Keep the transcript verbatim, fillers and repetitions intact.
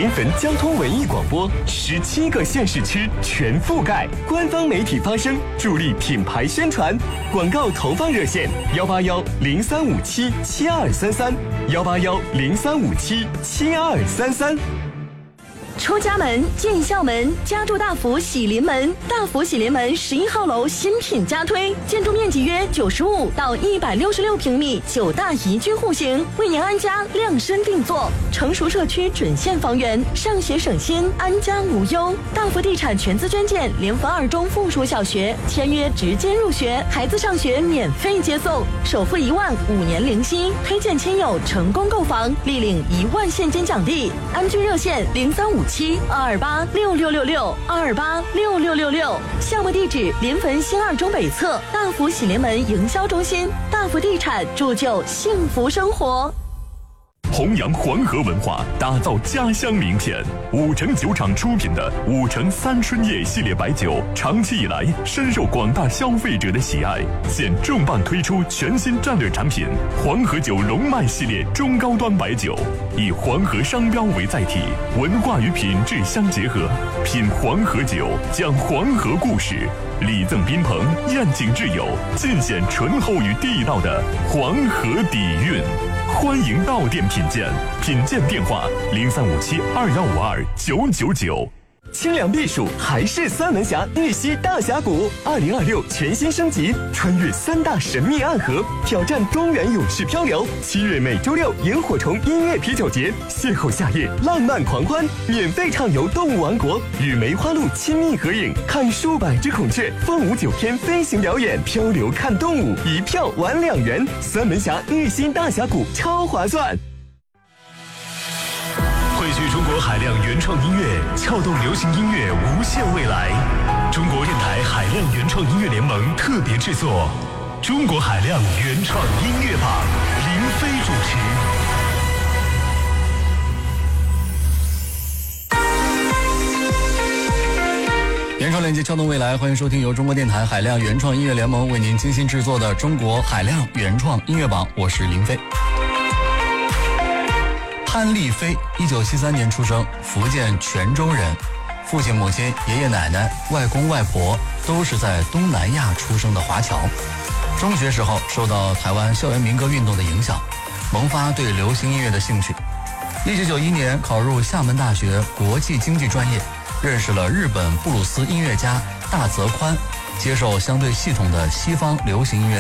临汾交通文艺广播，十七个县市区全覆盖，官方媒体发声，助力品牌宣传。广告投放热线：幺八幺零三五七七二三三，幺八幺零三五七七二三三。 出家门，进校门，家住大福喜临门。大福喜临门十一号楼新品加推，建筑面积约九十五到一百六十六平米，九大宜居户型，为您安家量身定做。成熟社区准现房源，上学省心，安家无忧。大福地产全资捐建临汾二中附属小学，签约直接入学，孩子上学免费接送，首付一万，五年零息。推荐亲友成功购房，立领一万现金奖励。安居热线零三五七二二八六六六六二二八六六六六，项目地址临汾新二中北侧大福喜临门营销中心。大福地产铸就幸福生活。 弘扬黄河文化，打造家乡名片。五城酒厂出品的五城三春夜系列白酒，长期以来深受广大消费者的喜爱。现重磅推出全新战略产品黄河酒龙脉系列中高端白酒，以黄河商标为载体，文化与品质相结合，品黄河酒，讲黄河故事，礼赠宾朋，宴请挚友，尽显醇厚与地道的黄河底蕴。欢迎到店品鉴，品鉴电话零三五七二幺五二九九九。 清凉避暑还是三门峡玉溪大峡谷，二零二六全新升级，穿越三大神秘暗河，挑战东源勇士漂流。七月每周六萤火虫音乐啤酒节，邂逅夏夜浪漫狂欢，免费畅游动物王国，与梅花鹿亲密合影，看数百只孔雀，凤舞九天飞行表演，漂流看动物，一票玩两元。三门峡玉溪大峡谷超划算。 汇聚中国海量原创音乐，撬动流行音乐无限未来。中国电台海量原创音乐联盟特别制作《中国海量原创音乐榜》，林飞主持。原创链接撬动未来，欢迎收听由中国电台海量原创音乐联盟为您精心制作的《中国海量原创音乐榜》，我是林飞。潘丽飞，一九七三年出生，福建泉州人，父亲、母亲、爷爷奶奶、外公外婆都是在东南亚出生的华侨。中学时候受到台湾校园民歌运动的影响，萌发对流行音乐的兴趣。一九九一年考入厦门大学国际经济专业，认识了日本布鲁斯音乐家大泽宽，接受相对系统的西方流行音乐